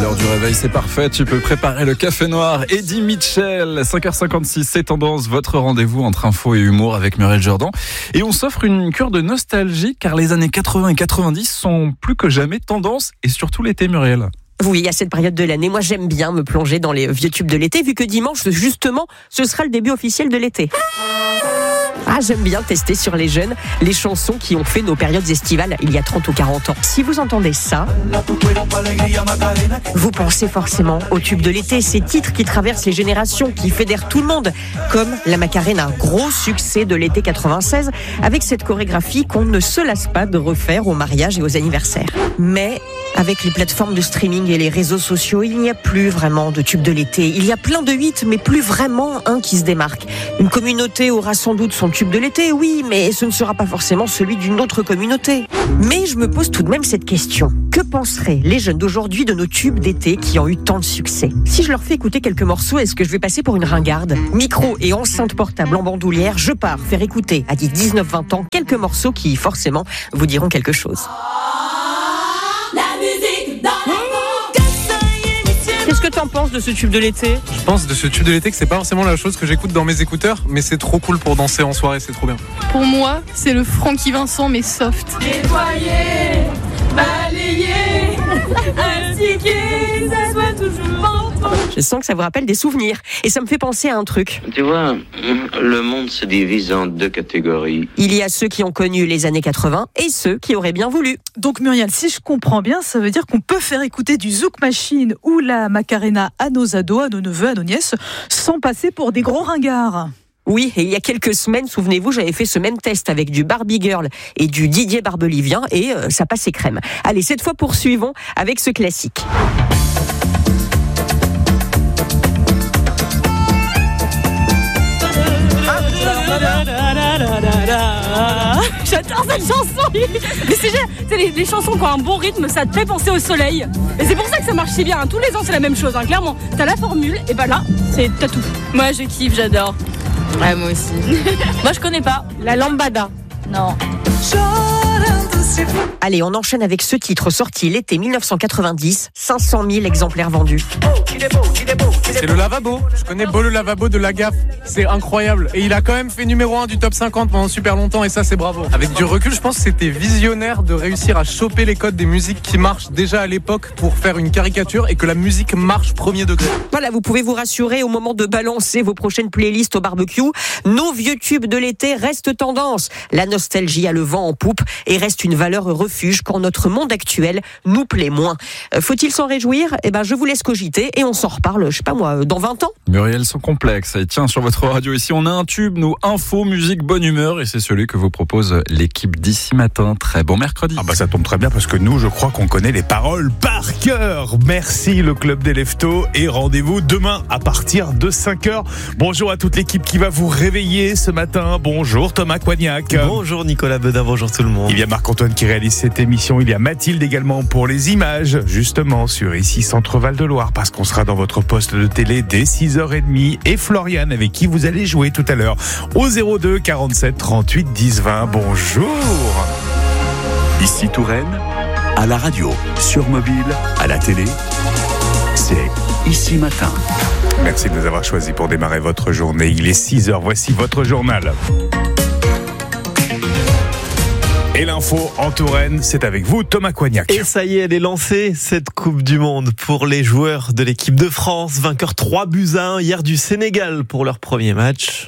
l'heure du réveil, c'est parfait. Tu peux préparer le café noir. Eddie Mitchell, 5h56, c'est Tendance, votre rendez-vous entre info et humour avec Muriel Jourdan. Et on s'offre une cure de nostalgie car les années 80 et 90 sont plus que jamais tendance et surtout l'été, Muriel. Oui, à cette période de l'année, moi j'aime bien me plonger dans les vieux tubes de l'été vu que dimanche, justement, ce sera le début officiel de l'été. Ah, j'aime bien tester sur les jeunes les chansons qui ont fait nos périodes estivales il y a 30 ou 40 ans. Si vous entendez ça, vous pensez forcément aux tubes de l'été, ces titres qui traversent les générations, qui fédèrent tout le monde, comme la Macarena, gros succès de l'été 96, avec cette chorégraphie qu'on ne se lasse pas de refaire aux mariages et aux anniversaires. Mais avec les plateformes de streaming et les réseaux sociaux, il n'y a plus vraiment de tubes de l'été. Il y a plein de hits, mais plus vraiment un qui se démarque. Une communauté aura sans doute son tube de l'été, oui, mais ce ne sera pas forcément celui d'une autre communauté. Mais je me pose tout de même cette question. Que penseraient les jeunes d'aujourd'hui de nos tubes d'été qui ont eu tant de succès ? Si je leur fais écouter quelques morceaux, est-ce que je vais passer pour une ringarde ? Micro et enceinte portable en bandoulière, je pars faire écouter à 19-20 ans quelques morceaux qui, forcément, vous diront quelque chose. Qu'est-ce que t'en penses de ce tube de l'été ? Je pense de ce tube de l'été que c'est pas forcément la chose que j'écoute dans mes écouteurs, mais c'est trop cool pour danser en soirée, c'est trop bien. Pour moi, c'est le Francky Vincent mais soft. Nettoyer, balayer, instiquer, ça soit toujours bon. Je sens que ça vous rappelle des souvenirs. Et ça me fait penser à un truc. Tu vois, le monde se divise en deux catégories. Il y a ceux qui ont connu les années 80 et ceux qui auraient bien voulu. Donc Muriel, si je comprends bien, ça veut dire qu'on peut faire écouter du Zouk Machine ou la Macarena à nos ados, à nos neveux, à nos nièces, sans passer pour des gros ringards. Oui, et il y a quelques semaines, souvenez-vous, j'avais fait ce même test avec du Barbie Girl et du Didier Barbelivien et ça passait crème. Allez, cette fois poursuivons avec ce classique. J'adore cette chanson. Mais c'est les chansons qui ont un bon rythme, ça te fait penser au soleil. Et c'est pour ça que ça marche si bien. Tous les ans, c'est la même chose. Clairement, t'as la formule, et bah là, t'as tout. Moi, je kiffe, j'adore. Ouais, moi aussi. Moi, je connais pas. La lambada. Non. Allez, on enchaîne avec ce titre sorti l'été 1990, 500 000 exemplaires vendus. C'est le lavabo, je connais Beau le lavabo de la gaffe, c'est incroyable. Et il a quand même fait numéro 1 du top 50 pendant super longtemps et ça c'est bravo. Avec du recul, je pense que c'était visionnaire de réussir à choper les codes des musiques qui marchent déjà à l'époque pour faire une caricature et que la musique marche premier degré. Voilà, vous pouvez vous rassurer au moment de balancer vos prochaines playlists au barbecue. Nos vieux tubes de l'été restent tendance. La nostalgie a le vent en poupe et reste une valeur refuge quand notre monde actuel nous plaît moins. Faut-il s'en réjouir ? Eh ben, je vous laisse cogiter et on s'en reparle, je sais pas moi, dans 20 ans. Muriel, sans complexe. Et tiens, sur votre radio ici, on a un tube, nous, info, musique, bonne humeur. Et c'est celui que vous propose l'équipe d'ici matin. Très bon mercredi. Ah bah ça tombe très bien parce que nous, je crois qu'on connaît les paroles par cœur. Merci le Club des Leftos et rendez-vous demain à partir de 5h. Bonjour à toute l'équipe qui va vous réveiller ce matin. Bonjour Thomas Coignac. Bonjour Nicolas Bedin, bonjour tout le monde. Il y a Marc-Antoine qui réalise cette émission. Il y a Mathilde également pour les images, justement sur ici Centre Val de Loire, parce qu'on sera dans votre poste de télé dès 6h30. Et Floriane, avec qui vous allez jouer tout à l'heure au 02 47 38 10 20. Bonjour. Ici Touraine, à la radio, sur mobile, à la télé, c'est Ici Matin. Merci de nous avoir choisis pour démarrer votre journée. Il est 6h, voici votre journal. Et l'info en Touraine, c'est avec vous, Thomas Coignac. Et ça y est, elle est lancée, cette Coupe du Monde pour les joueurs de l'équipe de France. Vainqueur 3-1 hier du Sénégal pour leur premier match.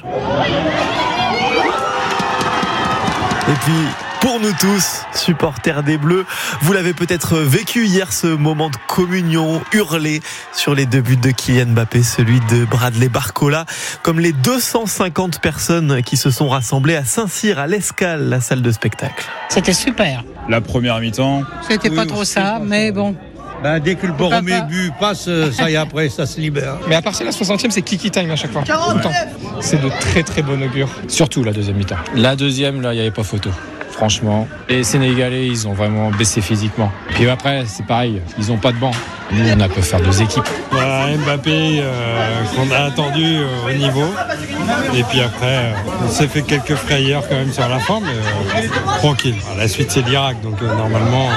Et puis, pour nous tous, supporters des Bleus, vous l'avez peut-être vécu hier, ce moment de communion hurlé sur les 2 buts de Kylian Mbappé, celui de Bradley Barcola, comme les 250 personnes qui se sont rassemblées à Saint-Cyr, à l'Escale, la salle de spectacle. C'était super. La première mi-temps, c'était pas trop ça, mais bon. Dès que le premier but passe, ça y est, après, ça se libère. Mais à partir de la 60e, c'est Kiki time à chaque fois. C'est de très très bon augure. Surtout la deuxième mi-temps. la deuxième, là, il n'y avait pas photo. Franchement, les Sénégalais, ils ont vraiment baissé physiquement. Puis après, c'est pareil, ils n'ont pas de banc. Nous, on a pu faire 2 équipes. Voilà, Mbappé qu'on a attendu au niveau. Et puis après, on s'est fait quelques frayeurs quand même sur la fin, mais tranquille. La suite, c'est l'Irak, donc normalement,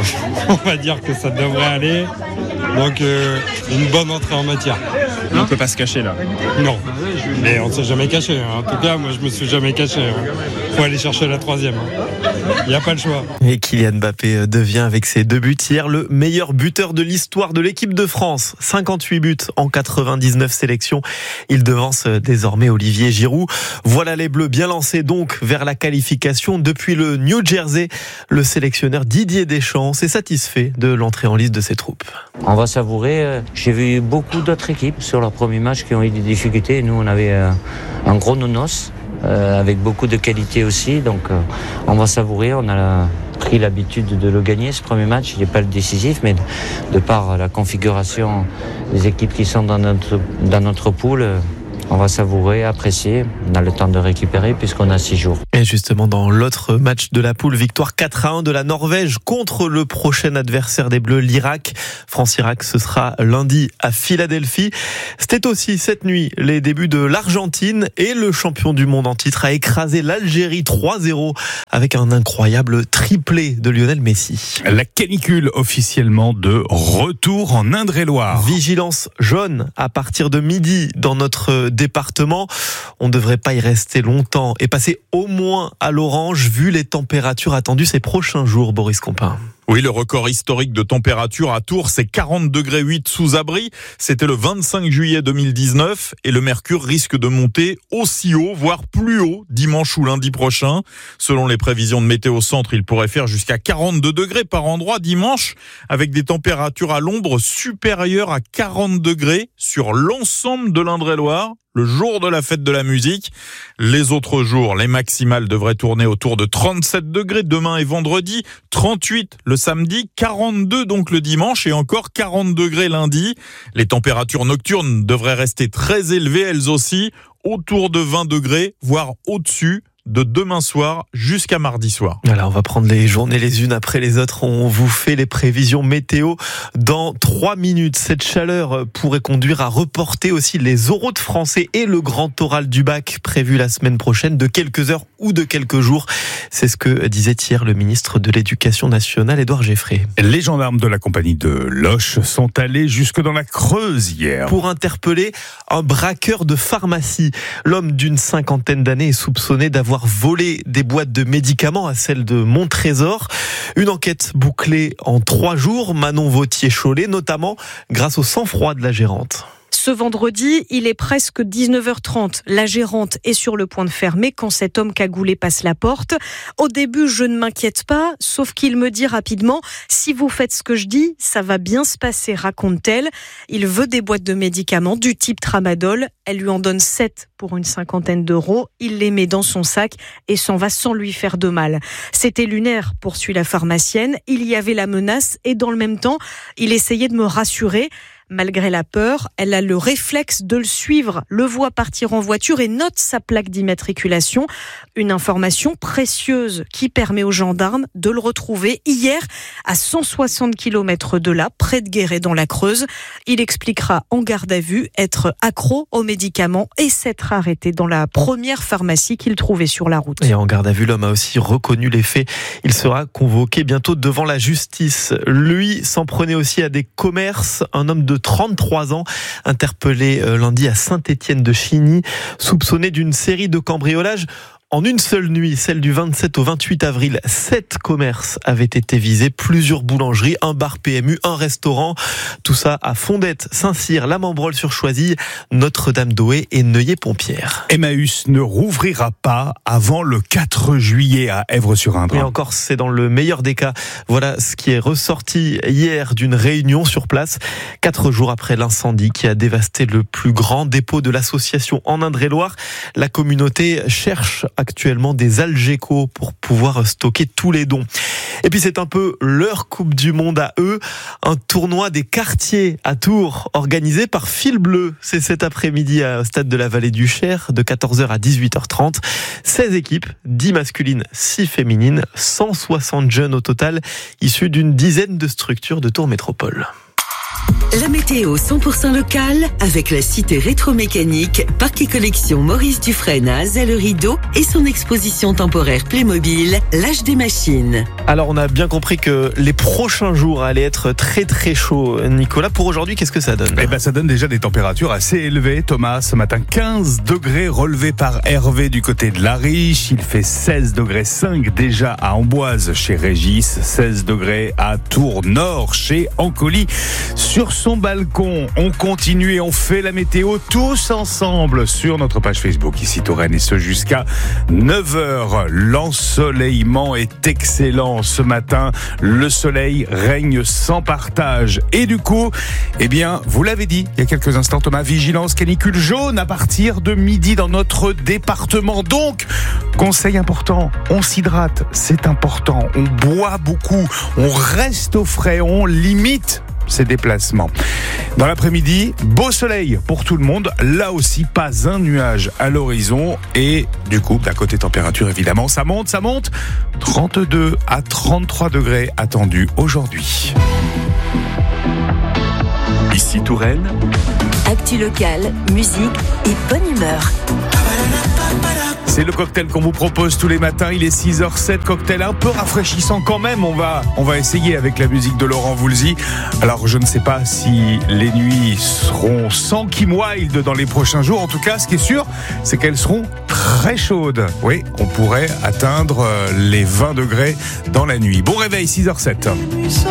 on va dire que ça devrait aller. Donc une bonne entrée en matière. On ne peut pas se cacher là. Non, mais on ne s'est jamais caché. En tout cas, moi, je me suis jamais caché. Faut aller chercher la 3e. Il n'y a pas le choix. Et Kylian Mbappé devient avec ses 2 buts hier le meilleur buteur de l'histoire de l'équipe de France. 58 buts en 99 sélections. Il devance désormais Olivier Giroud. Voilà les Bleus bien lancés donc vers la qualification. Depuis le New Jersey, le sélectionneur Didier Deschamps s'est satisfait de l'entrée en liste de ses troupes. On va savourer. J'ai vu beaucoup d'autres équipes sur leur premier match qui ont eu des difficultés. Nous, on avait un gros nonos. Avec beaucoup de qualité aussi, donc on va savourer. On a pris l'habitude de le gagner ce premier match. Il n'est pas le décisif, mais de par la configuration des équipes qui sont dans notre poule, on va savourer, apprécier. On a le temps de récupérer puisqu'on a 6 jours. Et justement, dans l'autre match de la poule, victoire 4-1 de la Norvège contre le prochain adversaire des Bleus, l'Irak. France-Irak, ce sera lundi à Philadelphie. C'était aussi cette nuit les débuts de l'Argentine et le champion du monde en titre a écrasé l'Algérie 3-0 avec un incroyable triplé de Lionel Messi. La canicule officiellement de retour en Indre-et-Loire. Vigilance jaune à partir de midi dans notre département. On ne devrait pas y rester longtemps et passer au moins à l'orange vu les températures attendues ces prochains jours, Boris Compin. Oui, le record historique de température à Tours, c'est 40,8 degrés sous abri. C'était le 25 juillet 2019 et le mercure risque de monter aussi haut, voire plus haut, dimanche ou lundi prochain. Selon les prévisions de Météo Centre, il pourrait faire jusqu'à 42 degrés par endroit dimanche, avec des températures à l'ombre supérieures à 40 degrés sur l'ensemble de l'Indre-et-Loire. Le jour de la fête de la musique. Les autres jours, les maximales devraient tourner autour de 37 degrés demain et vendredi, 38 le samedi, 42 donc le dimanche et encore 40 degrés lundi. Les températures nocturnes devraient rester très élevées elles aussi, autour de 20 degrés, voire au-dessus. De demain soir jusqu'à mardi soir. Voilà, on va prendre les journées les unes après les autres. On vous fait les prévisions météo dans 3 minutes. Cette chaleur pourrait conduire à reporter aussi les oraux de français et le grand oral du bac prévu la semaine prochaine de quelques heures ou de quelques jours. C'est ce que disait hier le ministre de l'Éducation nationale, Édouard Geffray. Les gendarmes de la compagnie de Loches sont allés jusque dans la Creuse hier. Pour interpeller un braqueur de pharmacie. L'homme d'une 50aine d'années est soupçonné d'avoir volé des boîtes de médicaments à celle de Montrésor. Une enquête bouclée en 3 jours. Manon Vautier-Cholet, notamment grâce au sang-froid de la gérante. Ce vendredi, il est presque 19h30. La gérante est sur le point de fermer quand cet homme cagoulé passe la porte. Au début, je ne m'inquiète pas, sauf qu'il me dit rapidement « Si vous faites ce que je dis, ça va bien se passer », raconte-t-elle. Il veut des boîtes de médicaments du type Tramadol. Elle lui en donne 7 pour une 50aine d'euros. Il les met dans son sac et s'en va sans lui faire de mal. C'était lunaire, poursuit la pharmacienne. Il y avait la menace et dans le même temps, il essayait de me rassurer. Malgré la peur, elle a le réflexe de le suivre, le voit partir en voiture et note sa plaque d'immatriculation. Une information précieuse qui permet aux gendarmes de le retrouver hier à 160 km de là, près de Guéret dans la Creuse. Il expliquera en garde à vue être accro aux médicaments et s'être arrêté dans la première pharmacie qu'il trouvait sur la route. Et en garde à vue, l'homme a aussi reconnu les faits. Il sera convoqué bientôt devant la justice. Lui s'en prenait aussi à des commerces. Un homme de 33 ans, interpellé lundi à Saint-Étienne-de-Chigny, soupçonné d'une série de cambriolages. En une seule nuit, celle du 27 au 28 avril, 7 commerces avaient été visés, plusieurs boulangeries, un bar PMU, un restaurant. Tout ça à Fondette, Saint-Cyr, La Membrole-sur-Choisy, Notre-Dame-d'Oé et Neuilly-Pompière. Emmaüs ne rouvrira pas avant le 4 juillet à Èvres-sur-Indre. Et encore, c'est dans le meilleur des cas. Voilà ce qui est ressorti hier d'une réunion sur place, 4 jours après l'incendie qui a dévasté le plus grand dépôt de l'association en Indre-et-Loire. La communauté cherche actuellement des Algeco pour pouvoir stocker tous les dons. Et puis c'est un peu leur Coupe du Monde à eux, un tournoi des quartiers à Tours organisé par Fil Bleu. C'est cet après-midi au stade de la Vallée du Cher de 14h à 18h30. 16 équipes, 10 masculines, 6 féminines, 160 jeunes au total, issus d'une dizaine de structures de Tours Métropole. La météo 100% locale avec la cité rétro-mécanique, parc et collection Maurice Dufresne à Azay-le-Rideau et son exposition temporaire Playmobil, l'âge des machines. Alors on a bien compris que les prochains jours allaient être très très chauds. Nicolas, pour aujourd'hui, qu'est-ce que ça donne ? Eh ben, ça donne déjà des températures assez élevées. Thomas, ce matin, 15 degrés relevés par Hervé du côté de la Riche. Il fait 16 degrés 5 déjà à Amboise chez Régis, 16 degrés à Tours Nord chez Ancoli. Sur son balcon, on continue et on fait la météo tous ensemble sur notre page Facebook ici Touraine, et ce jusqu'à 9h. L'ensoleillement est excellent ce matin. Le soleil règne sans partage. Et du coup, eh bien, vous l'avez dit il y a quelques instants, Thomas, vigilance canicule jaune à partir de midi dans notre département. Donc, conseil important, on s'hydrate, c'est important. On boit beaucoup, on reste au frais, on limite ces déplacements. Dans l'après-midi, beau soleil pour tout le monde. Là aussi, pas un nuage à l'horizon. Et du coup, à côté température, évidemment, ça monte. 32 à 33 degrés attendus aujourd'hui. Ici Touraine. Actu locale, musique et bonne humeur. C'est le cocktail qu'on vous propose tous les matins. Il est 6h07, cocktail un peu rafraîchissant quand même. On va essayer avec la musique de Laurent Voulzy. Alors je ne sais pas si les nuits seront sans Kim Wilde dans les prochains jours. En tout cas, ce qui est sûr, c'est qu'elles seront très chaudes. Oui, on pourrait atteindre les 20 degrés dans la nuit. Bon réveil, 6h07.